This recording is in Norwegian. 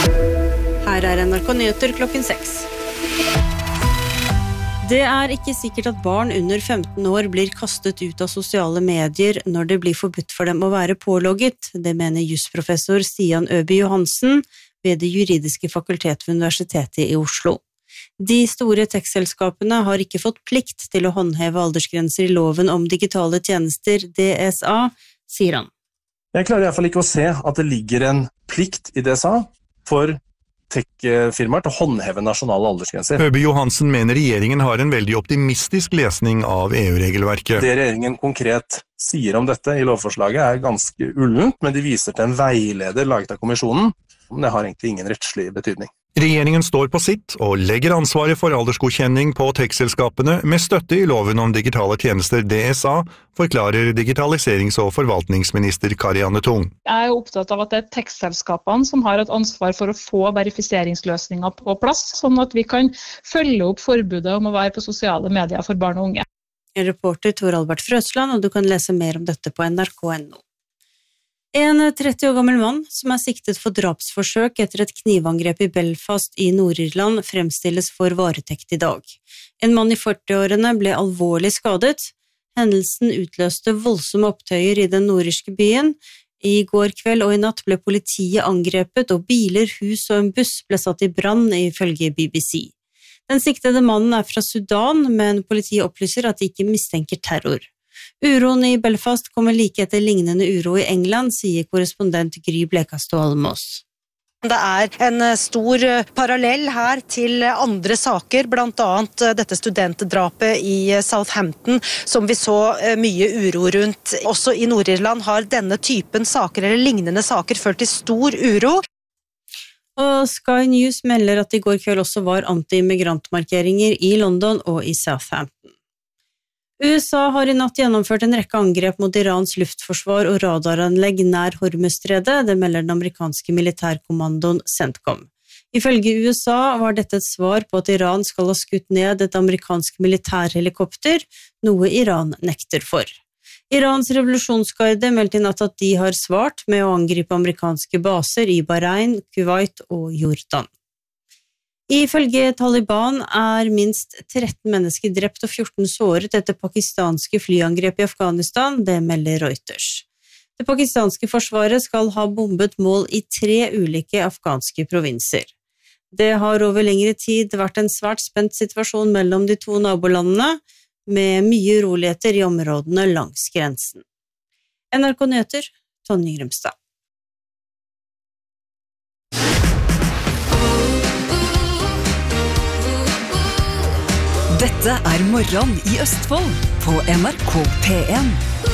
Her NRK Nyheter klokken 6. Det ikke sikkert at barn under 15 år blir kastet ut av sosiale medier når det blir forbudt for dem å være pålogget. Det mener jusprofessor Stian Øby Johansen ved Det juridiske fakultet ved Universitetet i Oslo. De store tekstselskapene har ikke fått plikt til å håndheve aldersgrenser i loven om digitale tjenester, DSA, sier han. Jeg klarer i hvert fall ikke å se at det ligger en plikt i DSA for tech-firmaer til å håndheve nasjonale aldersgrenser. Øby Johansen mener regjeringen har en veldig optimistisk lesning av EU-regelverket. Det regjeringen konkret sier om dette i lovforslaget ganske ullent, men de viser til en veileder laget av kommisjonen. Men det har egentlig ingen rettslig betydning. Regjeringen står på sitt og legger ansvaret for aldersgodkjenning på tech-selskapene med støtte i loven om digitale tjenester DSA, forklarer digitaliserings- og forvaltningsminister Karianne Tung. Jeg opptatt av at det tech-selskapene som har et ansvar for å få verifiseringsløsninger på plass, sånn at vi kan følge opp forbudet om å være på sosiale medier for barn og unge. Reporter Tor Albert Frøsland, og du kan lese mer om dette på nrk.no. En 30 år gammel mann som siktet for drapsforsøk etter et knivangrep i Belfast i Nord-Irland fremstilles for varetekt i dag. En mann i 40-årene ble alvorlig skadet. Hendelsen utløste voldsomme opptøyer i den nordirske byen. I går kveld og i natt ble politiet angrepet, og biler, hus og en buss ble satt i brann ifølge BBC. Den siktede mannen fra Sudan, men politiet opplyser at de ikke mistenker terror. Uroen i Belfast kommer like etter lignende uro i England, sier korrespondent Gry Blekastad Almås. Det en stor parallell her til andre saker, blant annet dette studentdrapet i Southampton, som vi så mye uro rundt. Også i Nord-Irland har denne typen saker eller lignende saker ført til stor uro. Og Sky News melder at i går kveld også var anti-immigrantmarkeringer i London og i Southampton. USA har i natt gjennomført en rekke angrep mot Irans luftforsvar og radaranlegg nær Hormuzstredet, det melder den amerikanske militærkommandoen CENTCOM. Ifølge USA var dette et svar på at Iran skal ha skutt ned et amerikansk militærhelikopter, noe Iran nekter for. Irans revolusjonsgarde meldte i natt at de har svart med å angripe amerikanske baser i Bahrain, Kuwait og Jordan. Ifølge Taliban minst 13 mennesker drept og 14 såret etter pakistanske flyangrep i Afghanistan, det melder Reuters. Det pakistanske forsvaret skal ha bombet mål i 3 ulike afghanske provinser. Det har over lengre tid vært en svært spent situasjon mellom de to nabolandene, med mye uroligheter i områdene langs grensen. NRK Nyheter, Tonje Grimstad. Dette morgen i Østfold på NRK P1.